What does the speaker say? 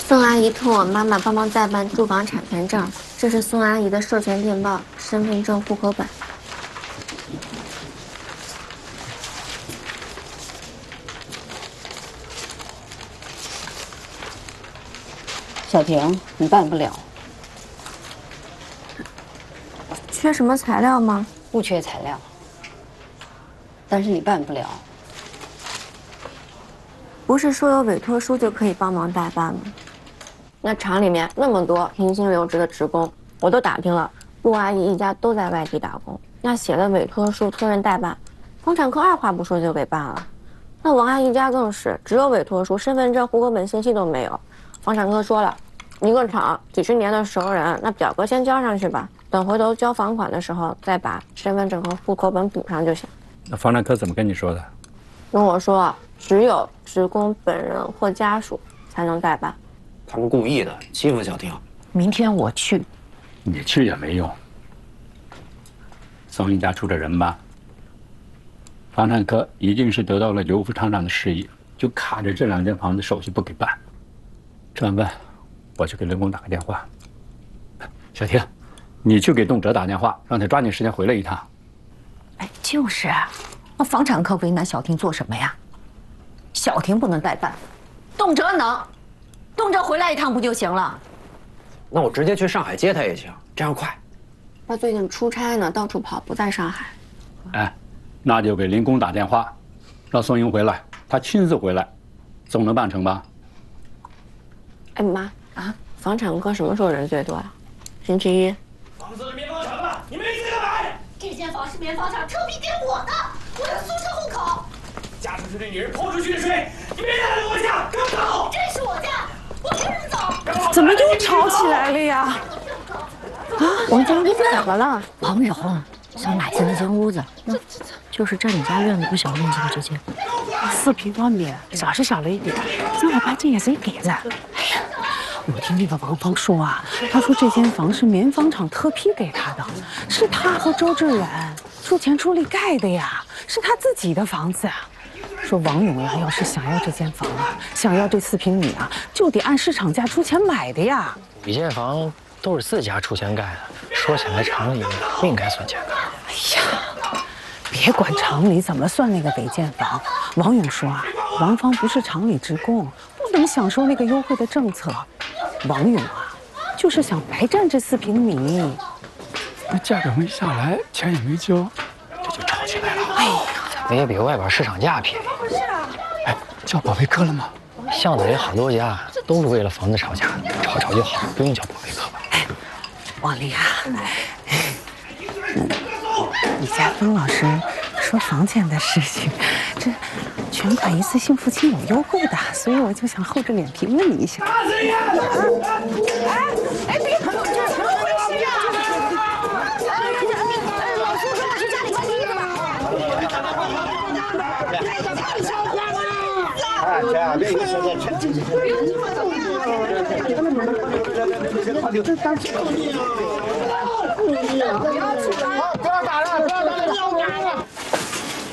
宋阿姨托我妈妈帮忙代办住房产权证，这是宋阿姨的授权电报、身份证、户口本。 小婷，你办不了。 缺什么材料吗？ 不缺材料，但是你办不了。 不是说有委托书就可以帮忙代办吗？那厂里面那么多平薪留职的职工，我都打听了，陆阿姨一家都在外地打工。那写了委托书托人代办，房产科二话不说就给办了。那王阿姨家更是只有委托书，身份证、户口本信息都没有。房产科说了，一个厂几十年的熟人，那表格先交上去吧，等回头交房款的时候再把身份证和户口本补上就行。 那房产科怎么跟你说的？ 跟我说，只有职工本人或家属才能代办。 他们故意的欺负小婷。 明天我去， 你去也没用。宋一家出的人吧，房产科一定是得到了刘副厂长的示意，就卡着这2间房子手续不给办。这样办，我去给刘工打个电话。小婷，你去给动辄打电话，让他抓紧时间回来一趟。 哎，就是啊，那房产科为难小婷做什么呀？小婷不能代办，动辄能，动辄回来一趟不就行了？ 那我直接去上海接他也行，这样快。 他最近出差呢，到处跑，不在上海。 哎，那就给林工打电话，让宋英回来，他亲自回来，总能办成吧？ 哎妈啊，房产科什么时候人最多呀？星期一。 房子是棉纺厂的，你没资格买。 这间房是棉纺厂特批给我的，我有苏州户口。 嫁出去的女人泼出去的水，你别再来我家，给我走！ 这是我家，我凭什么走？ 怎么又吵起来了呀？ 王经理怎么了？ 王永想买进那间屋子，就是这你家院子不小面积的这间 4平方米，小是小了一点，今晚把这也谁给了？我听那个王芳说啊，他说这间房是棉纺厂特批给他的，是他和周志远出钱出力盖的呀，是他自己的房子啊。说王勇呀，要是想要这间房啊，想要这4平米啊，就得按市场价出钱买的呀。 一间房都是自家出钱盖的，说起来厂里不应该算钱的。 哎呀，别管厂里怎么算那个违建房，王勇说啊，王芳不是厂里职工，不能享受那个优惠的政策。王勇啊，就是想白占这4平米。 那价格没下来，钱也没交，这就吵起来了。 哎呀， 那也比外边市场价便宜。 不是啊， 哎，叫保卫科了吗？ 巷子里好多家都是为了房子吵架，吵吵就好，不用叫保卫科吧？ 哎，王丽啊，你家曾老师说房钱的事情，这全款一次性付清有优惠的，所以我就想厚着脸皮问你一下。哎，别碰我，这怎么回事呀？ 老叔说我是家里关第一个吧？ 别一个说的全进去。这当故意啊！不要打了，不要打了！